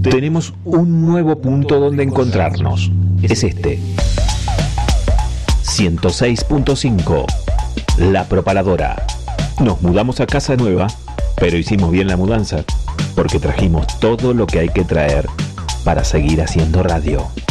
tenemos un nuevo punto donde encontrarnos. Es este. 106.5. La Propaladora. Nos mudamos a casa nueva, pero hicimos bien la mudanza, porque trajimos todo lo que hay que traer para seguir haciendo radio.